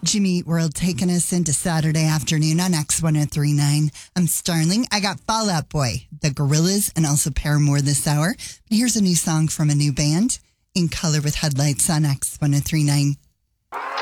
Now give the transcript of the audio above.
Jimmy Eat World taking us into Saturday afternoon on X1039. I'm Starling. I got Fall Out Boy, the Gorillaz, and also Paramore this hour. But here's a new song from a new band, In Color with Headlights on X1039.